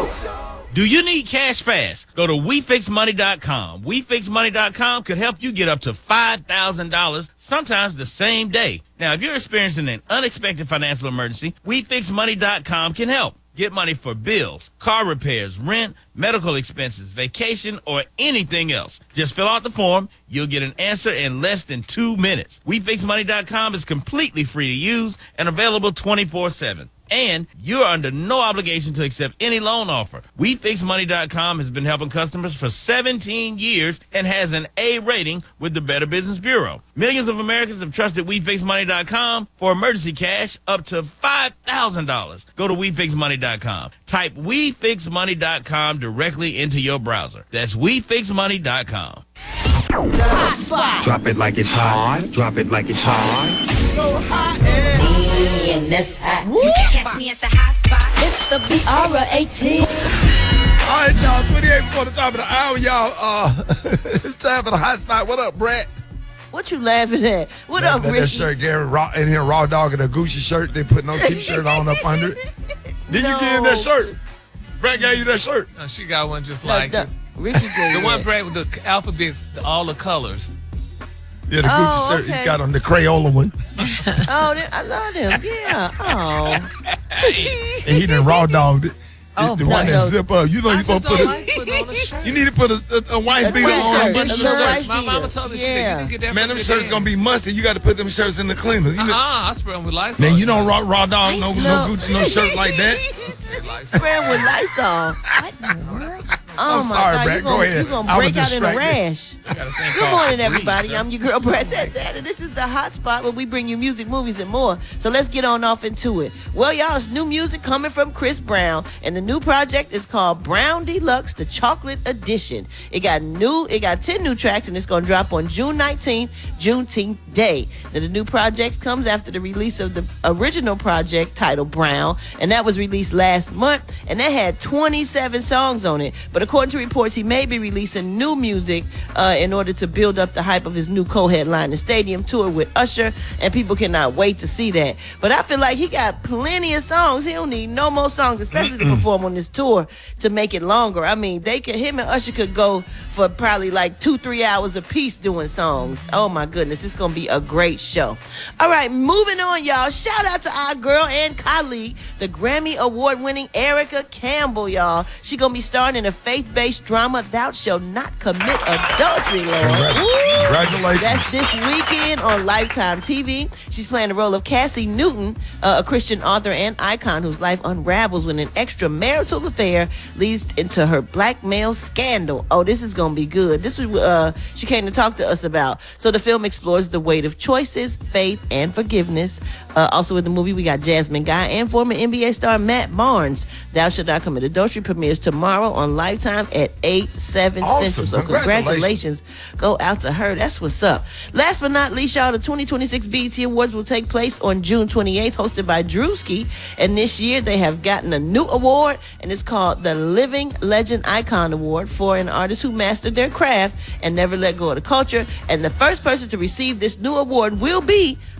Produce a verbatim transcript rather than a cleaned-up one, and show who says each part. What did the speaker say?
Speaker 1: Do you need cash fast? Go to we fix money dot com. we fix money dot com could help you get up to five thousand dollars, sometimes the same day. Now, if you're experiencing an unexpected financial emergency, we fix money dot com can help. Get money for bills, car repairs, rent, medical expenses, vacation, or anything else. Just fill out the form. You'll get an answer in less than two minutes. we fix money dot com is completely free to use and available twenty-four seven. And you're under no obligation to accept any loan offer. we fix money dot com has been helping customers for seventeen years and has an A rating with the Better Business Bureau. Millions of Americans have trusted we fix money dot com for emergency cash up to five thousand dollars. Go to we fix money dot com. Type we fix money dot com directly into your browser. That's we fix money dot com.
Speaker 2: Drop it like it's hot. Drop it like it's hot.
Speaker 3: So hot and
Speaker 4: in this hot.
Speaker 5: You can catch me at the hot spot.
Speaker 6: It's the B R eighteen.
Speaker 3: all right, y'all. twenty-eight before the top of the hour, y'all. Uh, it's time for the hot spot. What up, Brett?
Speaker 4: What you laughing at? What
Speaker 3: that,
Speaker 4: up,
Speaker 3: that,
Speaker 4: Ricky?
Speaker 3: that shirt, Gary, raw, in here, raw dog in a Gucci shirt. They put no t-shirt on up under it. Did
Speaker 4: No.
Speaker 3: you get in that shirt? Brett gave you that shirt.
Speaker 7: No, she got one just
Speaker 4: No,
Speaker 7: like
Speaker 4: no,
Speaker 7: it.
Speaker 4: Ricky gave
Speaker 7: The
Speaker 4: you
Speaker 7: one
Speaker 4: that.
Speaker 7: brand with the alphabets, the, all the colors.
Speaker 3: Yeah, the Gucci
Speaker 4: Oh,
Speaker 3: shirt
Speaker 4: okay.
Speaker 3: he got on the Crayola one.
Speaker 4: Oh, they- I love them. Yeah. Oh.
Speaker 3: And he done raw dogged it.
Speaker 4: Oh,
Speaker 3: the one
Speaker 4: no,
Speaker 3: that
Speaker 4: no.
Speaker 3: zip up. You know
Speaker 7: I
Speaker 3: you supposed
Speaker 7: just
Speaker 3: to
Speaker 7: don't
Speaker 3: put
Speaker 7: like putting on a
Speaker 3: a,
Speaker 7: shirt.
Speaker 3: you need to put a, a, a white
Speaker 4: A
Speaker 3: beater on
Speaker 4: t-shirt,
Speaker 3: a bunch
Speaker 4: a
Speaker 3: of
Speaker 4: little
Speaker 3: shirts.
Speaker 4: white
Speaker 7: My mama
Speaker 4: beater.
Speaker 7: told me she
Speaker 4: Yeah.
Speaker 7: didn't get that
Speaker 3: Man,
Speaker 7: from
Speaker 3: them
Speaker 7: your
Speaker 3: shirts
Speaker 7: dad.
Speaker 3: gonna be musty. You got to put them shirts in the cleaner. You know,
Speaker 7: Uh-uh, I spray them with Lysol.
Speaker 3: man, you don't raw, raw dog no, no
Speaker 4: Lysol.
Speaker 3: Gucci, no shirt like that.
Speaker 4: Spraying with Lysol. Oh
Speaker 3: I'm
Speaker 4: my
Speaker 3: sorry,
Speaker 4: God,
Speaker 3: Brett.
Speaker 4: you
Speaker 3: Go
Speaker 4: gonna,
Speaker 3: ahead.
Speaker 4: You gonna
Speaker 3: I was
Speaker 4: break out in a
Speaker 3: distracted.
Speaker 4: rash. Good morning, everybody. I'm your girl, Brett Tat, and this is the Hot Spot where we bring you music, movies, and more. So let's get on off into it. Well, y'all, it's new music coming from Chris Brown, and the new project is called Brown Deluxe, the Chocolate Edition. It got new, it got ten new tracks, and it's gonna drop on June nineteenth, Juneteenth Day. Now, the new project comes after the release of the original project titled Brown, and that was released last month, and that had twenty-seven songs on it. But according to reports, he may be releasing new music uh, in order to build up the hype of his new co-headlining stadium tour with Usher, and people cannot wait to see that. But I feel like he got plenty of songs. He don't need no more songs, especially to perform on this tour, to make it longer. I mean, they could him and Usher could go for probably like two, three hours a piece doing songs. Oh my goodness, it's gonna be a great show. All right, moving on, y'all. Shout out to our girl and colleague, the Grammy Award-winning Erica Campbell, y'all. She gonna be starring in a faith-based drama, Thou Shalt Not Commit Adultery, Lord.
Speaker 3: Congrats-
Speaker 4: Ooh.
Speaker 3: Congratulations.
Speaker 4: That's this weekend on Lifetime T V. She's playing the role of Cassie Newton, uh, a Christian author and icon whose life unravels when an extramarital affair leads into her blackmail scandal. Oh, this is gonna be good. This is uh, she came to talk to us about. So the film explores the weight of choices, faith, and forgiveness. Uh, also in the movie, we got Jasmine Guy and former N B A star Matt Barnes. Thou Shalt Not Commit Adultery premieres tomorrow on Lifetime at eight, seven
Speaker 3: Awesome.
Speaker 4: Central. So
Speaker 3: Congratulations.
Speaker 4: congratulations go out to her. That's what's up. Last but not least, y'all, the twenty twenty-six B E T Awards will take place on June twenty-eighth, hosted by Drewski. And this year, they have gotten a new award, and it's called the Living Legend Icon Award for an artist who mastered their craft and never let go of the culture. And the first person to receive this new award will be